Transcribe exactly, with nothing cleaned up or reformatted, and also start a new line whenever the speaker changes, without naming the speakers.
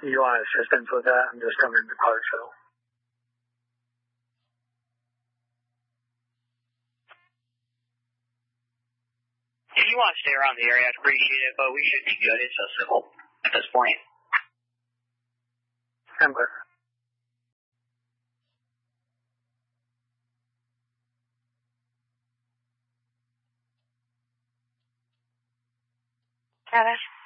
you want assistance with that? I'm just coming to Clarksville.
If you want to stay around the area, I'd appreciate it, but we should be good. It's so simple at this point.
I'm good.
Travis?